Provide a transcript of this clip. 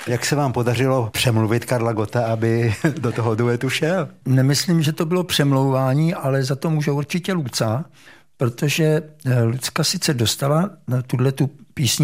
Jak se vám podařilo přemluvit Karla Gotta, aby do toho duetu šel? Nemyslím, že to bylo přemlouvání, ale za to může určitě Luca, protože Lucka sice dostala na tuto písni